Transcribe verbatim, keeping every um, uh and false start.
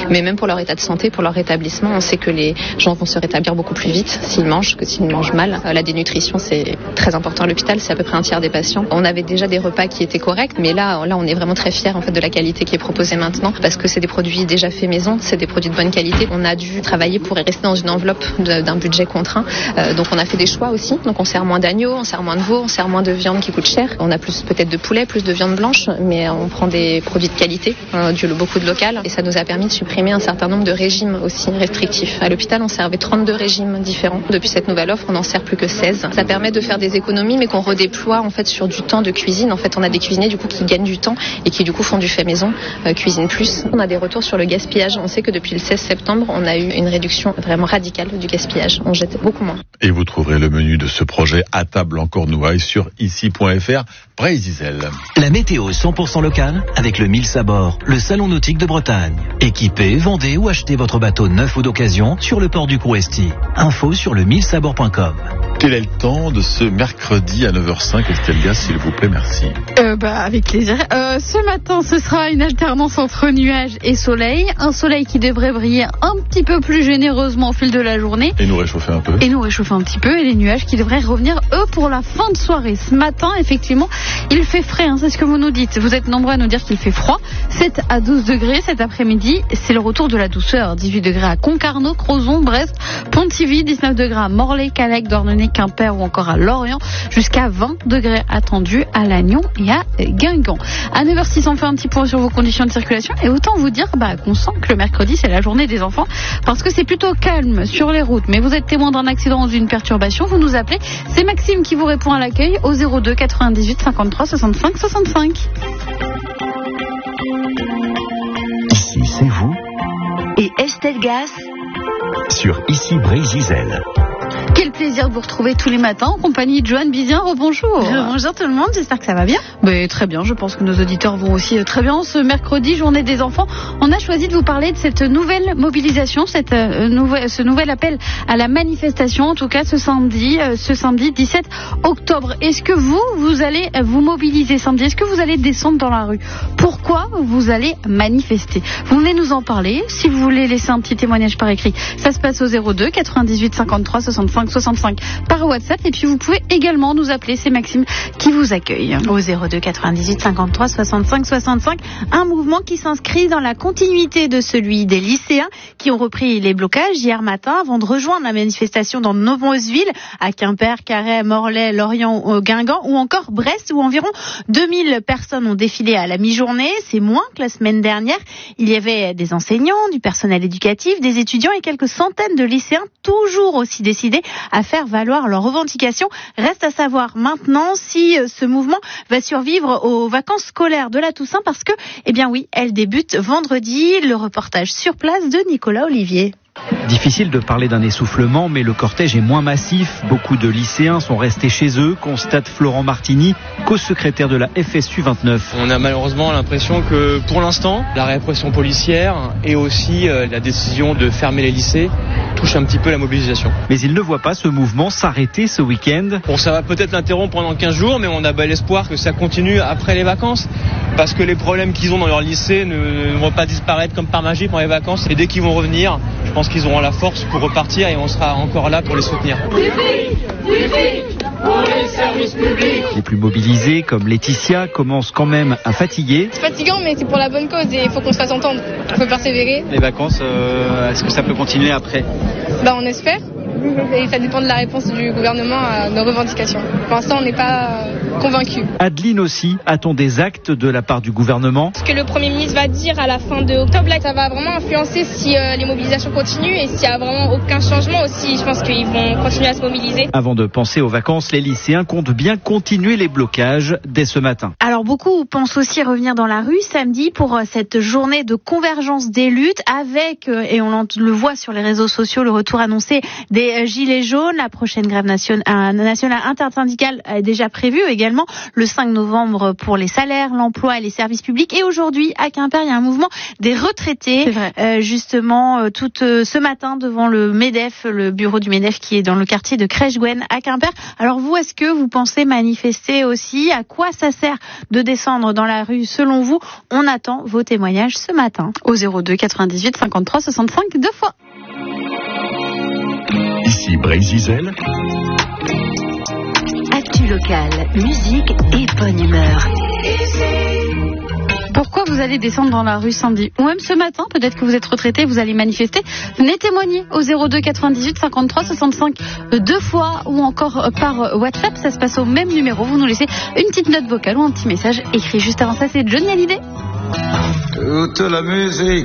mais même pour leur état de santé, pour leur rétablissement. On sait que les gens vont se rétablir beaucoup plus vite s'ils mangent que s'ils mangent mal. La dénutrition, c'est très important à l'hôpital, c'est à peu près un tiers des patients. On avait déjà des repas qui étaient corrects, mais là, là, on est vraiment très fiers en fait de la qualité qui est proposée maintenant, parce que c'est des produits déjà faits maison, c'est des produits de bonne qualité. On a dû travailler pour rester dans une enveloppe de, d'un budget contraint, euh, donc on a fait des choix aussi. Donc on sert moins d'agneau, on sert moins de veau, on sert moins de viande qui coûte cher. On a plus peut-être de poulet, plus de viande blanche, mais on prend des produits de qualité, euh, du, beaucoup de local, et ça nous a permis de supprimer un certain nombre de régimes aussi restrictifs. À l'hôpital, on servait trente-deux régimes différents. Depuis cette nouvelle offre, on n'en sert plus que seize. Ça permet de faire des économies, mais qu'on redéploie en fait sur du temps de cuisine. En fait, on a des cuisiniers du coup qui gagnent du temps et qui du coup font du fait maison, euh, cuisinent plus. On a des retours sur le gaspillage. On sait que depuis le seize septembre, on a eu une réduction vraiment radicale du gaspillage. On jette beaucoup moins. Et vous trouverez le menu de ce projet à table en Cornouailles sur ici point f r. Brésil. La météo cent pour cent locale avec le Mille Sabord, le salon nautique de Bretagne. Équipez, vendez ou achetez votre bateau neuf ou d'occasion sur le port du Couresti. Info sur le mille sabord point com. Quel est le temps de ce mercredi à neuf heures cinq, Estelle Gas, s'il vous plaît, merci. Euh, bah, avec plaisir. Euh, ce matin, ce sera une alternance entre nuages et soleil. Un soleil qui devrait briller un petit peu plus généreusement au fil de la journée. Et nous réchauffer un peu. Et nous réchauffer un petit peu. Et les nuages qui devraient revenir, eux, pour la fin de soirée. Ce matin, effectivement, il fait frais, hein, c'est ce que vous nous dites. Vous êtes nombreux à nous dire qu'il fait froid. sept à douze degrés cet après-midi. C'est le retour de la douceur. dix-huit degrés à Concarneau, Crozon, Brest, Pontivy, dix-neuf degrés à Morlaix, Callec, Douarnenez, Quimper ou encore à Lorient, jusqu'à vingt degrés attendus à Lannion et à Guingamp. À neuf heures six, on fait un petit point sur vos conditions de circulation et autant vous dire bah, qu'on sent que le mercredi c'est la journée des enfants parce que c'est plutôt calme sur les routes, mais vous êtes témoin d'un accident ou d'une perturbation, vous nous appelez, c'est Maxime qui vous répond à l'accueil au zéro deux quatre-vingt-dix-huit cinquante-trois soixante-cinq soixante-cinq. Ici c'est vous et Estelle Gas sur Ici Brésil. Quel plaisir de vous retrouver tous les matins en compagnie de Joanne Bizien. Rebonjour. Bonjour tout le monde, j'espère que ça va bien. Mais très bien, je pense que nos auditeurs vont aussi très bien. Ce mercredi, journée des enfants, on a choisi de vous parler de cette nouvelle mobilisation, cette, euh, nouvelle, ce nouvel appel à la manifestation, en tout cas ce samedi, euh, ce samedi dix-sept octobre. Est-ce que vous, vous allez vous mobiliser samedi? Est-ce que vous allez descendre dans la rue? Pourquoi vous allez manifester? Vous venez nous en parler. Si vous voulez laisser un petit témoignage par écrit, ça se passe au zéro deux quatre-vingt-dix-huit cinquante-trois soixante-cinq soixante-cinq par WhatsApp, et puis vous pouvez également nous appeler, c'est Maxime qui vous accueille au zéro deux quatre-vingt-dix-huit cinquante-trois soixante-cinq soixante-cinq. Un mouvement qui s'inscrit dans la continuité de celui des lycéens qui ont repris les blocages hier matin avant de rejoindre la manifestation dans de nombreuses villes, à Quimper, Carhaix, Morlaix, Lorient, Guingamp ou encore Brest, où environ deux mille personnes ont défilé à la mi-journée. C'est moins que la semaine dernière. Il y avait des enseignants, du personnel éducatif, des étudiants et quelques centaines de lycéens toujours aussi décidés à faire valoir leurs revendications. Reste à savoir maintenant si ce mouvement va survivre aux vacances scolaires de la Toussaint, parce que, eh bien oui, elle débute vendredi. Le reportage sur place de Nicolas Olivier. Difficile de parler d'un essoufflement, mais le cortège est moins massif. Beaucoup de lycéens sont restés chez eux, constate Florent Martini, co-secrétaire de la F S U vingt-neuf. On a malheureusement l'impression que pour l'instant, la répression policière et aussi euh, la décision de fermer les lycées touche un petit peu la mobilisation. Mais il ne voit pas ce mouvement s'arrêter ce week-end. Bon, ça va peut-être l'interrompre pendant quinze jours, mais on a bel espoir que ça continue après les vacances, parce que les problèmes qu'ils ont dans leur lycée ne, ne vont pas disparaître comme par magie pendant les vacances, et dès qu'ils vont revenir, je pense qu'ils auront la force pour repartir et on sera encore là pour les soutenir. Les plus mobilisés, comme Laetitia, commencent quand même à fatiguer. C'est fatigant, mais c'est pour la bonne cause et il faut qu'on se fasse entendre. Il faut persévérer. Les vacances, euh, est-ce que ça peut continuer après? Bah, on espère. Et ça dépend de la réponse du gouvernement à nos revendications. Pour l'instant, on n'est pas convaincus. Adeline aussi, attend des actes de la part du gouvernement. Ce que le Premier ministre va dire à la fin de octobre, là, ça va vraiment influencer si euh, les mobilisations continuent et s'il n'y a vraiment aucun changement aussi. Je pense qu'ils vont continuer à se mobiliser. Avant de penser aux vacances, les lycéens comptent bien continuer les blocages dès ce matin. Alors beaucoup pensent aussi revenir dans la rue samedi pour cette journée de convergence des luttes avec, et on le voit sur les réseaux sociaux, le retour annoncé des gilets jaunes. La prochaine grève nationale, nationale intersyndicale est déjà prévue également également. Le cinq novembre pour les salaires, l'emploi et les services publics. Et aujourd'hui, à Quimper, il y a un mouvement des retraités. Euh, justement, euh, tout euh, ce matin devant le MEDEF, le bureau du MEDEF qui est dans le quartier de Crèche-Gwen à Quimper. Alors vous, est-ce que vous pensez manifester aussi? À quoi ça sert de descendre dans la rue selon vous? On attend vos témoignages ce matin. Au zéro deux quatre-vingt-dix-huit cinquante-trois soixante-cinq, deux fois. Ici Brésil. Actu locale, musique et bonne humeur. Pourquoi vous allez descendre dans la rue samedi ou même ce matin, peut-être que vous êtes retraité, vous allez manifester, venez témoigner au zéro deux quatre-vingt-dix-huit cinquante-trois soixante-cinq deux fois ou encore par WhatsApp, ça se passe au même numéro, vous nous laissez une petite note vocale ou un petit message écrit. Juste avant ça, c'est Johnny Hallyday. Toute la musique